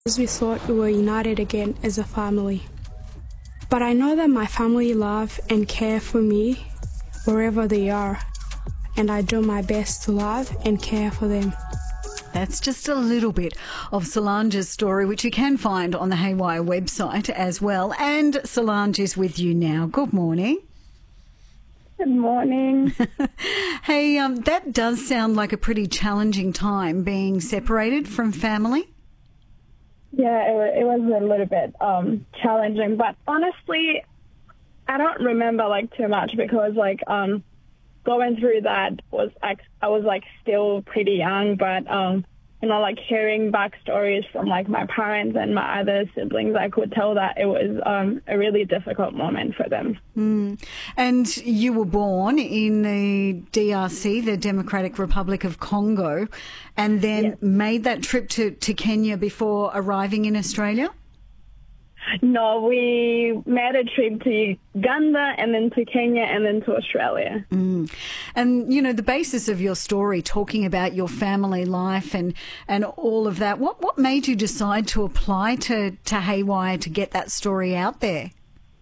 as we thought we were united again as a family. But I know that my family love and care for me wherever they are, and I do my best to love and care for them. That's just a little bit of Solange's story, which you can find on the Haywire website as well. And Solange is with you now. Good morning. Good morning. Hey, that does sound like a pretty challenging time, being separated from family. Yeah, it was a little bit challenging, but honestly, I don't remember too much because going through that was I was still pretty young, but hearing backstories from my parents and my other siblings, I could tell that it was a really difficult moment for them. And you were born in the DRC, the Democratic Republic of Congo, and then made that trip to Kenya before arriving in Australia? No, we made a trip to Uganda and then to Kenya and then to Australia. And, you know, the basis of your story, talking about your family life and all of that, what made you decide to apply to Haywire to get that story out there?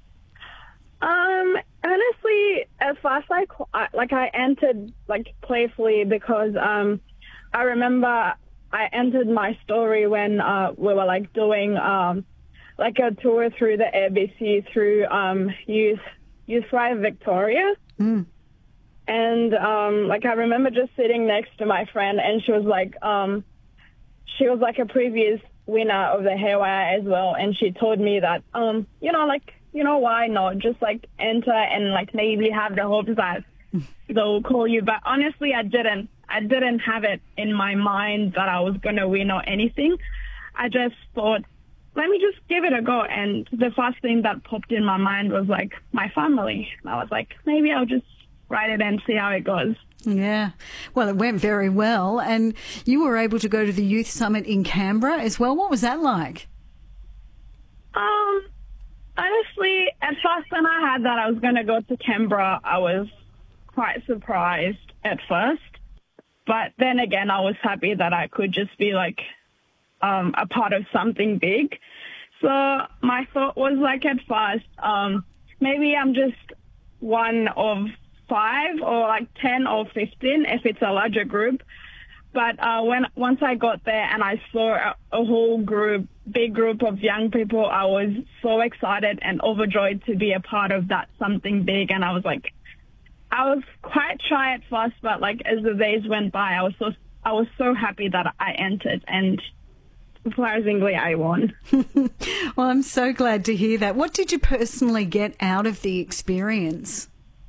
Honestly, at first, I entered playfully because I remember I entered my story when we were doing a tour through the ABC through Youth Thrive Victoria. And I remember just sitting next to my friend, and she was a previous winner of the Haywire as well, and she told me that why not just enter and maybe have the hopes that they'll call you. But honestly, I didn't have it in my mind that I was gonna win or anything. I just thought, let me just give it a go. And the first thing that popped in my mind was my family. I was maybe I'll just write it and see how it goes. Yeah. Well, it went very well. And you were able to go to the Youth Summit in Canberra as well. What was that like? Honestly, at first when I had that I was going to go to Canberra, I was quite surprised at first. But then again, I was happy that I could just be a part of something big. So my thought was at first, maybe I'm just one of 5 or 10 or 15 if it's a larger group. But once I got there and I saw a whole big group of young people, I was so excited and overjoyed to be a part of that something big. And I was quite shy at first, but as the days went by, I was so happy that I entered, and surprisingly, I won. Well, I'm so glad to hear that. What did you personally get out of the experience?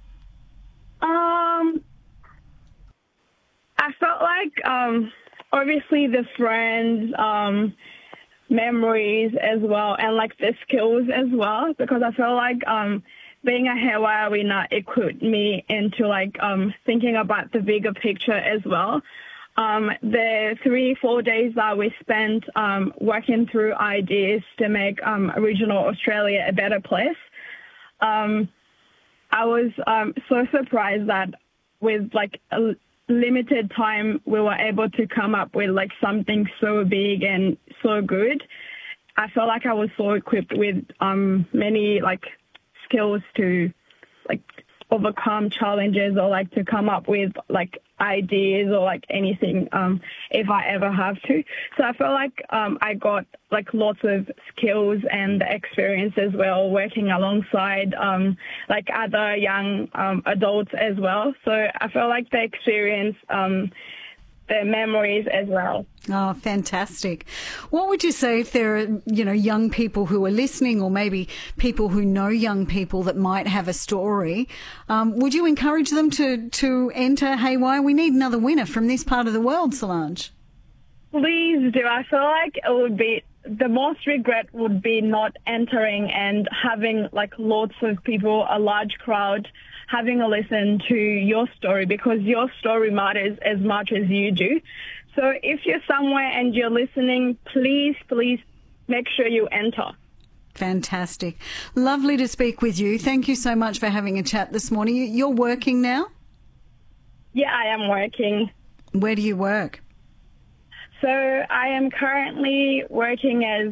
I felt obviously the friends, memories as well, and the skills as well, because I felt being a Haywire winner equipped me into thinking about the bigger picture as well. The 3-4 days that we spent working through ideas to make regional Australia a better place, I was so surprised that with a limited time we were able to come up with something so big and so good. I felt I was so equipped with many skills to overcome challenges or to come up with ideas or anything if I ever have to. So I feel I got lots of skills and experience as well, working alongside other young adults as well. So I feel the experience, the memories as well. Oh, fantastic. What would you say if there are, young people who are listening, or maybe people who know young people that might have a story? Would you encourage them to enter Haywire? We need another winner from this part of the world, Solange. Please do. I feel it would be, the most regret would be not entering and having lots of people, a large crowd, having a listen to your story, because your story matters as much as you do. So if you're somewhere and you're listening, please make sure you enter. Fantastic. Lovely to speak with you. Thank you so much for having a chat this morning. You're working now? Yeah, I am working. Where do you work? So I am currently working as